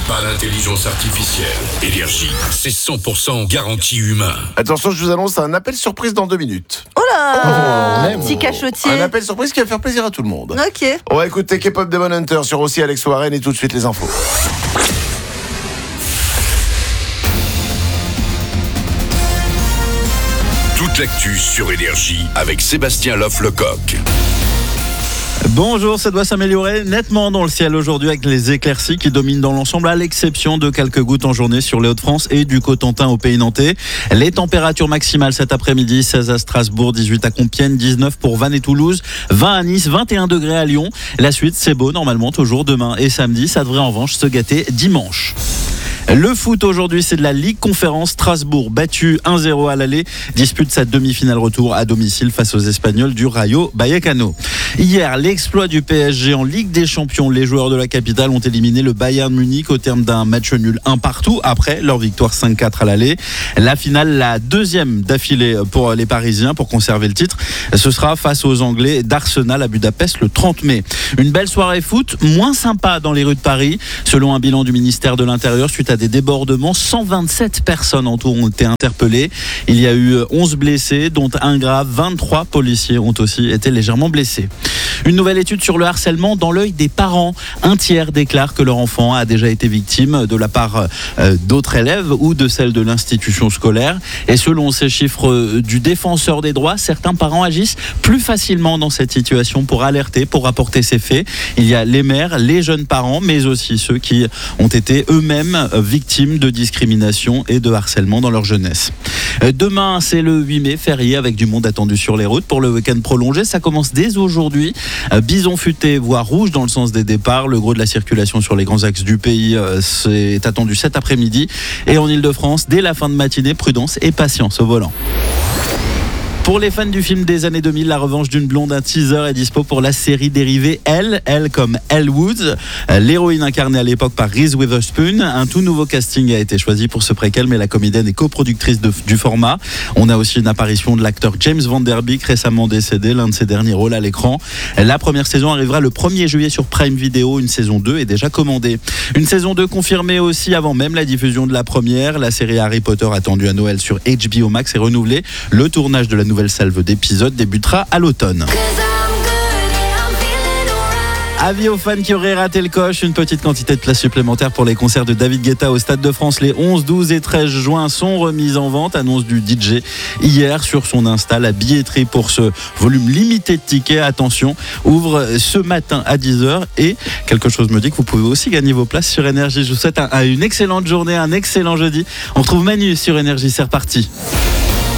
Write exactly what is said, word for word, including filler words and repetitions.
pas l'intelligence artificielle. Énergie, c'est cent pour cent garantie humain. Attention, je vous annonce un appel surprise dans deux minutes. Oh là, Oh, petit cachotier. Un appel surprise qui va faire plaisir à tout le monde. Ok. On va écouter K-pop Demon Hunter sur aussi Alex Warren et tout de suite les infos. Toute l'actu sur Énergie avec Sébastien Loff-Lecoq. Bonjour, ça doit s'améliorer nettement dans le ciel aujourd'hui avec les éclaircies qui dominent dans l'ensemble à l'exception de quelques gouttes en journée sur les Hauts-de-France et du Cotentin au Pays Nantais. Les températures maximales cet après-midi, seize à Strasbourg, dix-huit à Compiègne, dix-neuf pour Vannes et Toulouse, vingt à Nice, vingt et un degrés à Lyon. La suite, c'est beau normalement toujours demain et samedi. Ça devrait en revanche se gâter dimanche. Le foot aujourd'hui, c'est de la Ligue Conférence. Strasbourg battu un zéro à l'aller, dispute sa demi-finale retour à domicile face aux Espagnols du Rayo Vallecano. Hier, l'exploit du P S G en Ligue des Champions. Les joueurs de la capitale ont éliminé le Bayern Munich au terme d'un match nul un partout après leur victoire cinq quatre à l'aller. La finale, la deuxième d'affilée pour les Parisiens pour conserver le titre. Ce sera face aux Anglais d'Arsenal à Budapest le trente mai. Une belle soirée foot, moins sympa dans les rues de Paris. Selon un bilan du ministère de l'Intérieur, suite à des débordements, cent vingt-sept personnes en tout ont été interpellées. Il y a eu onze blessés, dont un grave. vingt-trois policiers ont aussi été légèrement blessés. Une nouvelle étude sur le harcèlement dans l'œil des parents. Un tiers déclare que leur enfant a déjà été victime de la part euh, d'autres élèves ou de celle de l'institution scolaire. Et selon ces chiffres du défenseur des droits, certains parents agissent plus facilement dans cette situation pour alerter, pour rapporter ces faits. Il y a les mères, les jeunes parents, mais aussi ceux qui ont été eux-mêmes victimes de discrimination et de harcèlement dans leur jeunesse. Demain, c'est le huit mai, férié avec du monde attendu sur les routes pour le week-end prolongé. Ça commence dès aujourd'hui. Bison futé, voire rouge dans le sens des départs. Le gros de la circulation sur les grands axes du pays c'est attendu cet après-midi. Et en Ile-de-France, dès la fin de matinée, prudence et patience au volant. Pour les fans du film des années deux mille, La Revanche d'une blonde, un teaser est dispo pour la série dérivée Elle, Elle comme Elle Woods. L'héroïne incarnée à l'époque par Reese Witherspoon. Un tout nouveau casting a été choisi pour ce préquel, mais la comédienne est coproductrice de, du format. On a aussi une apparition de l'acteur James Van Der Beek, récemment décédé, l'un de ses derniers rôles à l'écran. La première saison arrivera le premier juillet sur Prime Video. Une saison deux est déjà commandée. Une saison deux confirmée aussi avant même la diffusion de la première. La série Harry Potter attendue à Noël sur H B O Max est renouvelée. Le tournage de la nouvelle salve d'épisodes débutera à l'automne. Avis aux fans qui auraient raté le coche, une petite quantité de places supplémentaires pour les concerts de David Guetta au Stade de France les onze, douze et treize juin sont remises en vente, annonce du D J hier sur son Insta. La billetterie pour ce volume limité de tickets, attention, ouvre ce matin à dix heures et quelque chose me dit que vous pouvez aussi gagner vos places sur Énergie. Je vous souhaite un, une excellente journée, un excellent jeudi. On retrouve Manu sur Énergie, c'est reparti.